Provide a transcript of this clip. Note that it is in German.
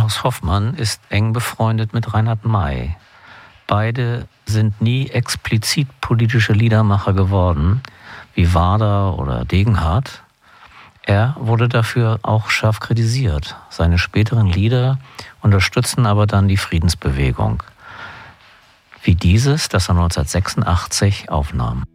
Klaus Hoffmann ist eng befreundet mit Reinhard May. Beide sind nie explizit politische Liedermacher geworden, wie Wader oder Degenhardt. Er wurde dafür auch scharf kritisiert. Seine späteren Lieder unterstützen aber dann die Friedensbewegung. Wie dieses, das er 1986 aufnahm.